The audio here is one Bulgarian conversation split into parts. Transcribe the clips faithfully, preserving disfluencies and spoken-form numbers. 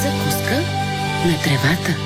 Закуска на тревата.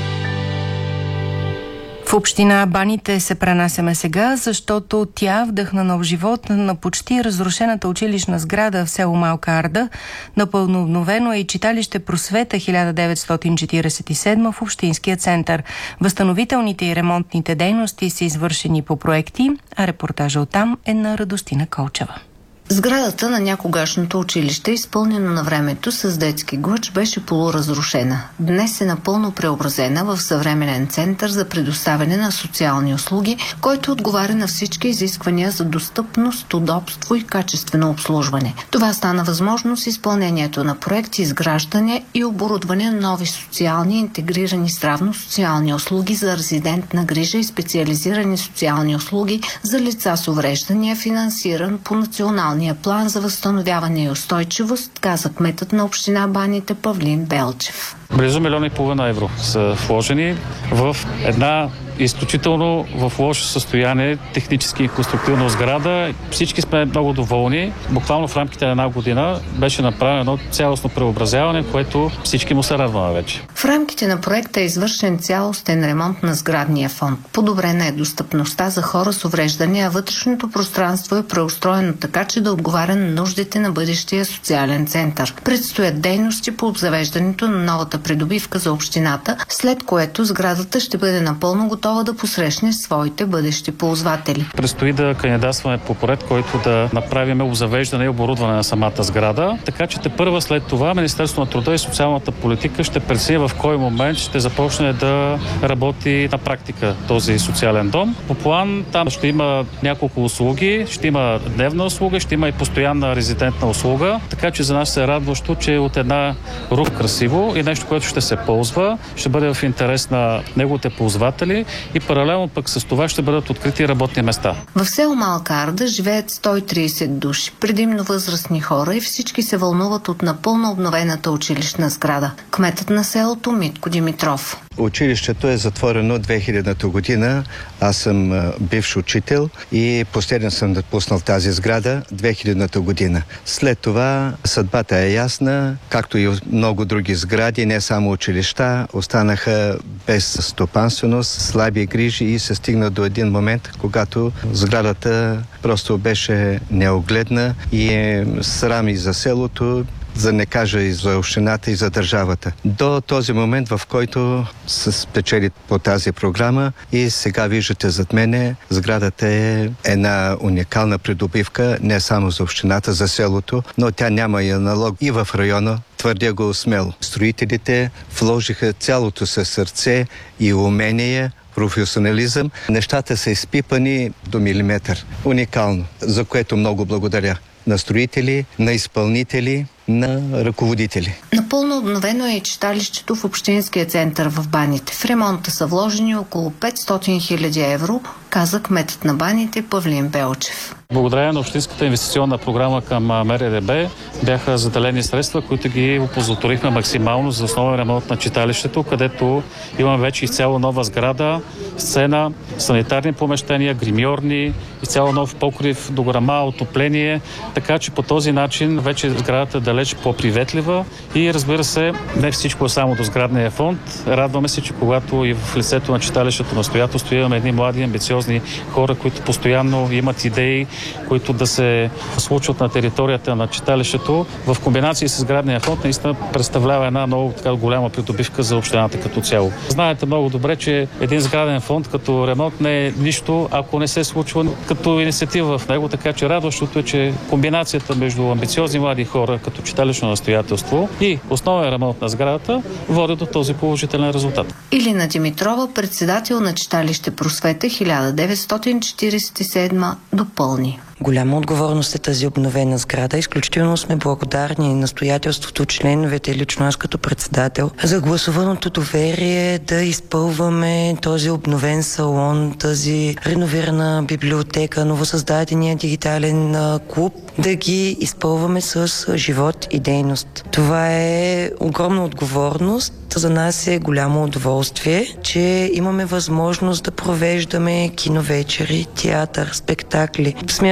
В община Баните се пренасяме сега, защото тя вдъхна нов живот на почти разрушената училищна сграда в село Малка Арда. Напълно обновено е и читалище Просвета хиляда деветстотин четиридесет и седма в общинския център. Възстановителните и ремонтните дейности са извършени по проекти, а репортажа оттам е на Радостина Колчева. Сградата на някогашното училище, изпълнено на времето с детски глъч, беше полуразрушена. Днес е напълно преобразена в съвременен център за предоставяне на социални услуги, който отговаря на всички изисквания за достъпност, удобство и качествено обслужване. Това стана възможно с изпълнението на проекти, изграждане и оборудване на нови социални интегрирани здравно-социални услуги за резидентна грижа и специализирани социални услуги за лица с увреждания, финансиран по националния план за възстановяване и устойчивост, каза кметът на община Баните Павлин Белчев. Близо милион и половина евро са вложени в една изключително в лошо състояние, технически и конструктивна сграда. Всички сме много доволни. Буквално в рамките на една година беше направено едно цялостно преобразяване, което всички му се радваме вече. В рамките на проекта е извършен цялостен ремонт на сградния фонд. Подобрена е достъпността за хора с увреждания, а вътрешното пространство е преустроено така, че да отговаря на нуждите на бъдещия социален център. Предстоят дейности по обзавеждането на новата придобивка за общината, след което сградата ще бъде напълно готова да посрещне своите бъдещи ползватели. Предстои да кандидатстваме по проект, който да направим обзавеждане и оборудване на самата сграда, така че тепърва след това Министерството на труда и социалната политика ще прецени в кой момент ще започне да работи на практика този социален дом. По план там ще има няколко услуги, ще има дневна услуга, ще има и постоянна резидентна услуга, така че за нас е радващо, че от една рух красиво и нещо, което ще се ползва, ще бъде в интерес на неговите ползватели и паралелно пък с това ще бъдат открити работни места. В село Малка Арда живеят сто и тридесет души, предимно възрастни хора, и всички се вълнуват от напълно обновената училищна сграда. Кметът на селото Митко Димитров. Училището е затворено две хилядната година. Аз съм бивш учител и последен съм напуснал тази сграда две хилядната година. След това съдбата е ясна, както и много други сгради, не само училища, останаха без стопанственост, слаби грижи и се стигна до един момент, когато сградата просто беше неогледна и е срам и за селото, за не кажа и за общината и за държавата. До този момент, в който се спечели по тази програма и сега виждате зад мене, сградата е една уникална придобивка не само за общината, за селото, но тя няма и аналог и в района. Твърдя го смело. Строителите вложиха цялото си сърце и умение, професионализъм. Нещата са изпипани до милиметър. Уникално, за което много благодаря на строители, на изпълнители, на ръководители. Напълно обновено е и читалището в общинския център в Баните. В ремонта са вложени около петстотин хиляди евро, каза кметът на Баните Павлин Белчев. Благодарение на общинската инвестиционна програма към МРРБ бяха заделени средства, които ги опозорихме максимално за основен ремонт на читалището, където имаме вече изцяло нова сграда, сцена, санитарни помещения, гримьорни, изцяло нов покрив, дограма, отопление, така че по този начин вече сградата е далеч по-приветлива и разбира се, не всичко е само до сградния фонд. Радваме се, че когато и в лицето на читалището настоятелство имаме едни млади, амбициозни хора, които постоянно имат идеи, които да се случват на територията на читалището, в комбинация с сградния фонд наистина представлява една много така голяма придобивка за общината като цяло. Знаете много добре, че един сграден фонд като ремонт не е нищо, ако не се случва като инициатива в него, така че радващото е, че комбинацията между амбициозни млади хора като читалищно настоятелство и основен ремонт на сградата води до този положителен резултат. Илина Димитрова, председател на читалище Просвета хиляда деветстотин четиридесет и седма, допълни. Голяма отговорност е тази обновена сграда. Изключително сме благодарни настоятелството, членовете, лично аз като председател, за гласуваното доверие да изпълваме този обновен салон, тази реновирана библиотека, новосъздадения дигитален клуб, да ги изпълваме с живот и дейност. Това е огромна отговорност. За нас е голямо удоволствие, че имаме възможност да провеждаме киновечери, театър, спектакли.